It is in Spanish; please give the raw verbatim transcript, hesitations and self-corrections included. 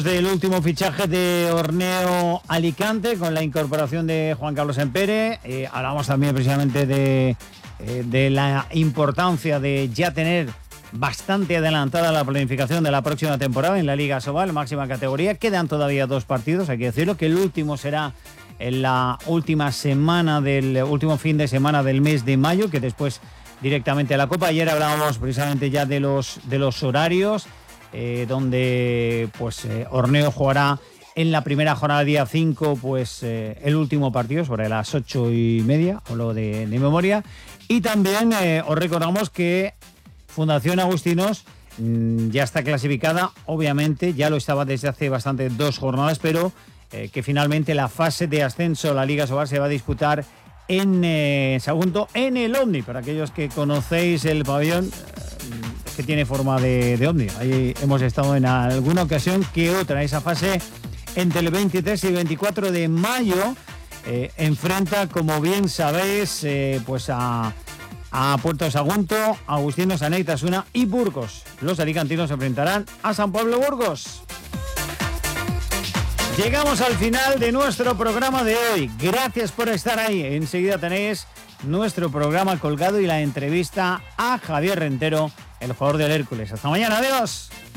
Del último fichaje de Orneo Alicante con la incorporación de Juan Carlos Empere. Eh, hablamos también precisamente de, eh, de la importancia de ya tener bastante adelantada la planificación de la próxima temporada en la Liga Asobal, máxima categoría. Quedan todavía dos partidos, hay que decirlo, que el último será en la última semana del último fin de semana del mes de mayo, que después directamente a la Copa. Ayer hablábamos precisamente ya de los, de los horarios. Eh, donde pues eh, Orneo jugará en la primera jornada día cinco pues eh, el último partido sobre las ocho y media, hablo de, de memoria, y también eh, os recordamos que Fundación Agustinos mmm, ya está clasificada, obviamente ya lo estaba desde hace bastante dos jornadas, pero eh, que finalmente la fase de ascenso a la Liga Asobal se va a disputar en eh, Sagunto, en el Omni, para aquellos que conocéis el pabellón, que tiene forma de, de ovni. Ahí hemos estado en alguna ocasión que otra. Esa fase entre el veintitrés y veinticuatro de mayo eh, enfrenta, como bien sabéis, eh, pues a, a Puerto Sagunto, Agustinos, Aneitasuna y Burgos. Los alicantinos se enfrentarán a San Pablo Burgos. Llegamos al final de nuestro programa de hoy. Gracias por estar ahí. Enseguida tenéis nuestro programa colgado y la entrevista a Javier Rentero, el jugador del Hércules. Hasta mañana, adiós.